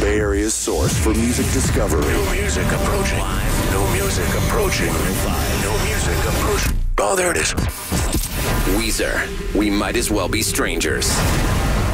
Bay Area's source for music discovery. No music approaching. No music approaching. No music approaching. Oh, there it is. Weezer, We Might As Well Be Strangers.